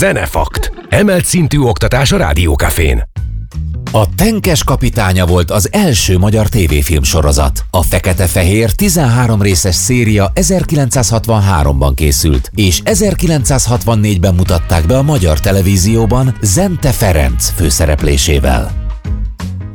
Zenefakt. Emelt szintű oktatás a Rádiókafén. A Tenkes kapitánya volt az első magyar tévéfilm sorozat. A fekete-fehér 13 részes széria 1963-ban készült, és 1964-ben mutatták be a magyar televízióban Zente Ferenc főszereplésével.